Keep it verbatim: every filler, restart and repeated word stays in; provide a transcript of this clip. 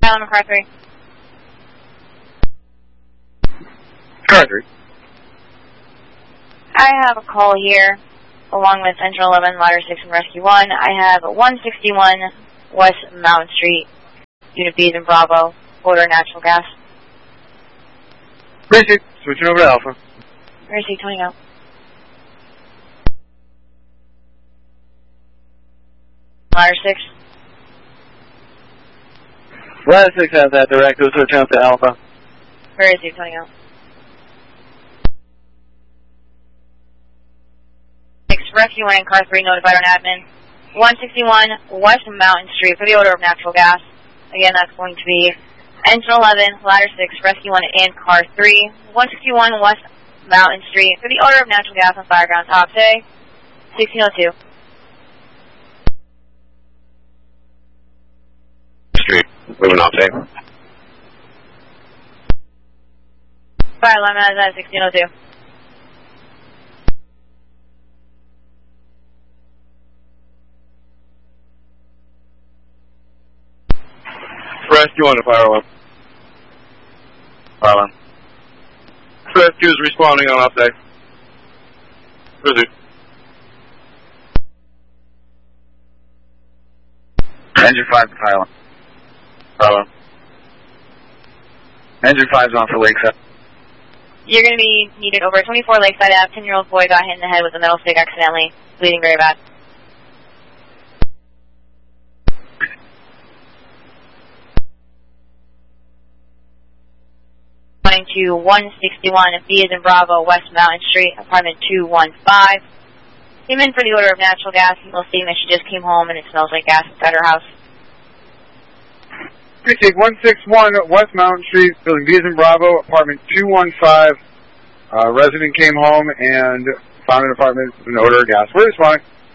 Allen, car three. Car three. I have a call here, along with Engine eleven, Ladder six, and Rescue one. I have one sixty-one West Mountain Street, Unit B is in Bravo, order natural gas. Receipt. Switching over to Alpha. Receipt, coming out. Ladder six. Ladder six has that direct. Go switch out to Alpha. Where is he coming out? six, Rescue one and Car three notified on admin. one sixty-one West Mountain Street for the order of natural gas. Again, that's going to be Engine eleven, Ladder six, Rescue one and Car three. one sixty-one West Mountain Street for the order of natural gas on Fireground Top Day. sixteen oh two. Street, moving off day. Fire alarm is at sixteen oh two. Rescue one to fire alarm. Fire alarm. Rescue is responding on off day. Proceed. Engine five to fire alarm. Fire alarm. Engine five's on for Lakeside. You're going to be needed over twenty-four Lakeside Ave. ten-year-old boy got hit in the head with a metal stick accidentally. Bleeding very bad. Going to one sixty-one B is in Bravo, West Mountain Street, apartment two one five. Came in for the order of natural gas. People seeing that she just came home and it smells like gas inside her house. Precinct one sixty-one West Mountain Street, building B is in Bravo, apartment two one five. Uh, resident came home and found an apartment with an odor of gas. We're responding.